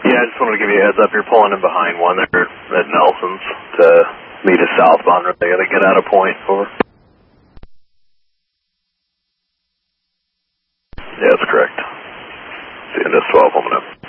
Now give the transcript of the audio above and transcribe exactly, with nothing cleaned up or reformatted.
Yeah, I just wanted to give you a heads up. You're pulling in behind one there at Nelson's to meet us southbound. They got to get out of point. Over. Yeah, that's correct. See you in just twelve, coming up.